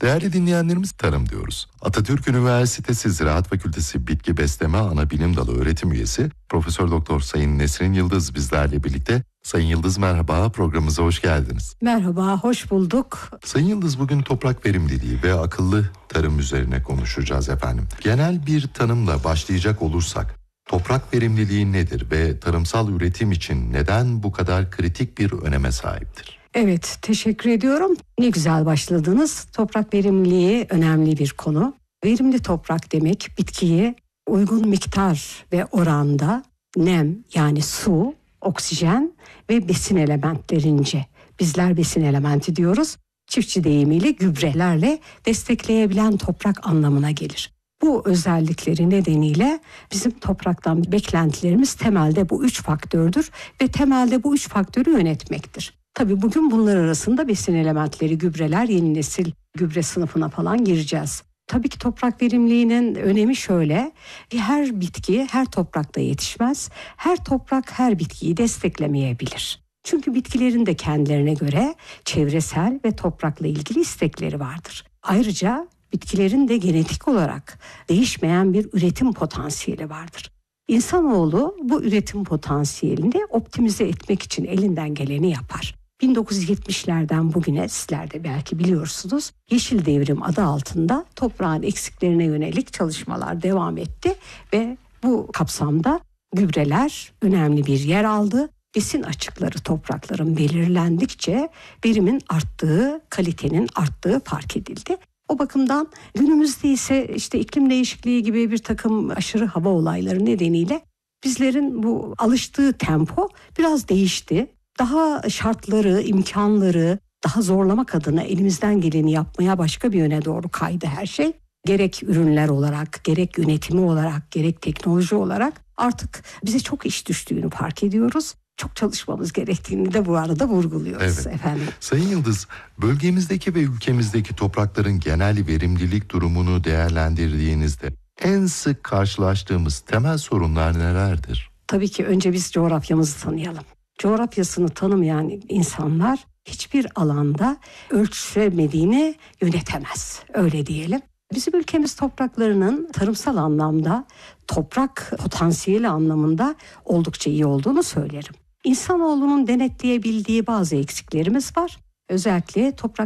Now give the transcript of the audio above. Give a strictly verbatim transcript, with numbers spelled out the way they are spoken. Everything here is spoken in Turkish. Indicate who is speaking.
Speaker 1: Değerli dinleyenlerimiz, tarım diyoruz. Atatürk Üniversitesi Ziraat Fakültesi Bitki Besleme Anabilim Dalı öğretim üyesi Profesör Doktor Sayın Nesrin Yıldız bizlerle birlikte. Sayın Yıldız merhaba, programımıza hoş geldiniz.
Speaker 2: Merhaba, hoş bulduk.
Speaker 1: Sayın Yıldız, bugün toprak verimliliği ve akıllı tarım üzerine konuşacağız efendim. Genel bir tanımla başlayacak olursak, toprak verimliliği nedir ve tarımsal üretim için neden bu kadar kritik bir öneme sahiptir?
Speaker 2: Evet, teşekkür ediyorum. Ne güzel başladınız. Toprak verimliliği önemli bir konu. Verimli toprak demek, bitkiyi uygun miktar ve oranda nem, yani su, oksijen ve besin elementlerince, bizler besin elementi diyoruz, çiftçi deyimiyle gübrelerle destekleyebilen toprak anlamına gelir. Bu özellikleri nedeniyle bizim topraktan beklentilerimiz temelde bu üç faktördür ve temelde bu üç faktörü yönetmektir. Tabii bugün bunlar arasında besin elementleri, gübreler, yeni nesil gübre sınıfına falan gireceğiz. Tabii ki toprak verimliliğinin önemi şöyle: her bitki her toprakta yetişmez, her toprak her bitkiyi desteklemeyebilir. Çünkü bitkilerin de kendilerine göre çevresel ve toprakla ilgili istekleri vardır. Ayrıca bitkilerin de genetik olarak değişmeyen bir üretim potansiyeli vardır. İnsanoğlu bu üretim potansiyelini optimize etmek için elinden geleni yapar. bin dokuz yüz yetmişlerden bugüne, sizler de belki biliyorsunuz, Yeşil Devrim adı altında toprağın eksiklerine yönelik çalışmalar devam etti ve bu kapsamda gübreler önemli bir yer aldı. Besin açıkları toprakların belirlendikçe verimin arttığı, kalitenin arttığı fark edildi. O bakımdan günümüzde ise işte iklim değişikliği gibi bir takım aşırı hava olayları nedeniyle bizlerin bu alıştığı tempo biraz değişti. Daha şartları, imkanları daha zorlamak adına elimizden geleni yapmaya başka bir yöne doğru kaydı her şey. Gerek ürünler olarak, gerek yönetimi olarak, gerek teknoloji olarak artık bize çok iş düştüğünü fark ediyoruz. Çok çalışmamız gerektiğini de bu arada vurguluyoruz,
Speaker 1: evet,
Speaker 2: efendim.
Speaker 1: Sayın Yıldız, bölgemizdeki ve ülkemizdeki toprakların genel verimlilik durumunu değerlendirdiğinizde en sık karşılaştığımız temel sorunlar nelerdir?
Speaker 2: Tabii ki önce biz coğrafyamızı tanıyalım. Coğrafyasını tanımayan insanlar hiçbir alanda ölçülemediğini yönetemez, öyle diyelim. Bizim ülkemiz topraklarının tarımsal anlamda, toprak potansiyeli anlamında oldukça iyi olduğunu söylerim. İnsanoğlunun denetleyebildiği bazı eksiklerimiz var. Özellikle toprak